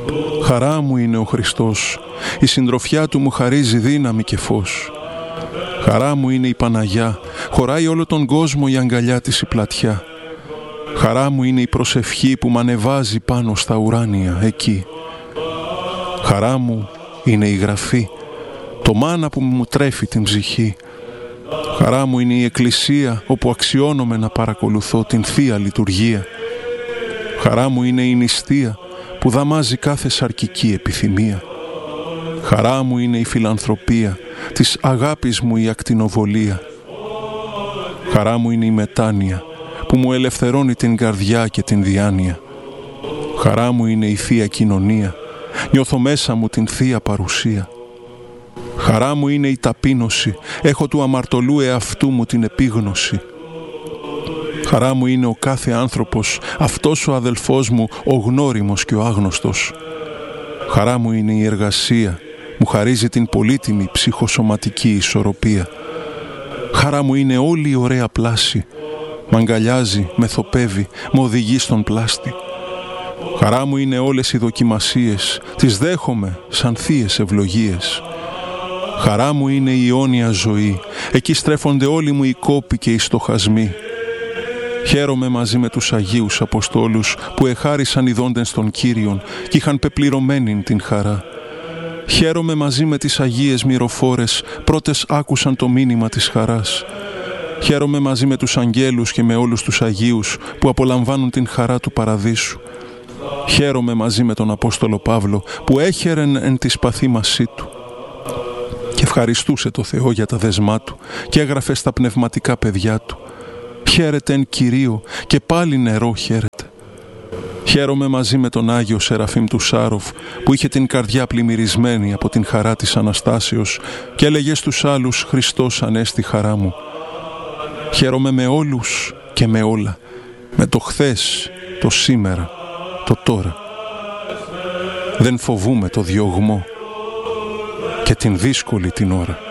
Χαρά μου είναι ο Χριστός, η συντροφιά του μου χαρίζει δύναμη και φως. Χαρά μου είναι η Παναγιά, χωράει όλο τον κόσμο η αγκαλιά της η πλατιά. Χαρά μου είναι η προσευχή που μ' ανεβάζει πάνω στα ουράνια εκεί. Χαρά μου είναι η Γραφή, το μάνα που μου τρέφει την ψυχή. Χαρά μου είναι η Εκκλησία όπου αξιώνομαι να παρακολουθώ την Θεία Λειτουργία. Χαρά μου είναι η νηστεία που δαμάζει κάθε σαρκική επιθυμία. Χαρά μου είναι η φιλανθρωπία, της αγάπης μου η ακτινοβολία. Χαρά μου είναι η μετάνοια που μου ελευθερώνει την καρδιά και την διάνοια. Χαρά μου είναι η Θεία Κοινωνία, νιώθω μέσα μου την Θεία Παρουσία. Χαρά μου είναι η ταπείνωση, έχω του αμαρτωλού εαυτού μου την επίγνωση. Χαρά μου είναι ο κάθε άνθρωπος, αυτός ο αδελφός μου, ο γνώριμος και ο άγνωστος. Χαρά μου είναι η εργασία, μου χαρίζει την πολύτιμη ψυχοσωματική ισορροπία. Χαρά μου είναι όλη η ωραία πλάση, μ' αγκαλιάζει, με θοπεύει, μ' οδηγεί στον πλάστη. Χαρά μου είναι όλες οι δοκιμασίες, τις δέχομαι σαν θείες ευλογίες. Χαρά μου είναι η αιώνια ζωή, εκεί στρέφονται όλοι μου οι κόποι και οι στοχασμοί. Χαίρομαι μαζί με τους Αγίους Αποστόλους που εχάρισαν ειδώντεν στον Κύριον και είχαν πεπληρωμένην την χαρά. Χαίρομαι μαζί με τις Αγίες Μυροφόρες, πρώτες άκουσαν το μήνυμα της χαράς. Χαίρομαι μαζί με τους αγγέλους και με όλους τους Αγίους που απολαμβάνουν την χαρά του παραδείσου. Χαίρομαι μαζί με τον Απόστολο Παύλο που έχερεν εν τη παθήμασή του και ευχαριστούσε το Θεό για τα δεσμά του και έγραφε στα πνευματικά παιδιά του. Χαίρετε εν Κυρίω και πάλι νερό χαίρετε. Χαίρομαι μαζί με τον Άγιο Σεραφείμ του Σάροφ που είχε την καρδιά πλημμυρισμένη από την χαρά της Αναστάσεως και έλεγε στους άλλους «Χριστός ανέστη χαρά μου». Χαίρομαι με όλους και με όλα, με το χθες, το σήμερα, το τώρα. Δεν φοβούμαι το διωγμό και την δύσκολη την ώρα.